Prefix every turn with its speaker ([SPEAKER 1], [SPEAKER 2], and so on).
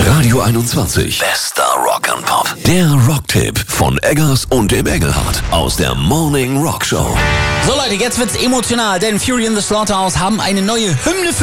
[SPEAKER 1] Radio 21. Bester Rock'n'Pop. Der Rocktipp von Eggers und dem Engelhardt aus der Morning Rock Show.
[SPEAKER 2] So Leute, jetzt wird's emotional, denn Fury in the Slaughterhouse haben eine neue Hymne für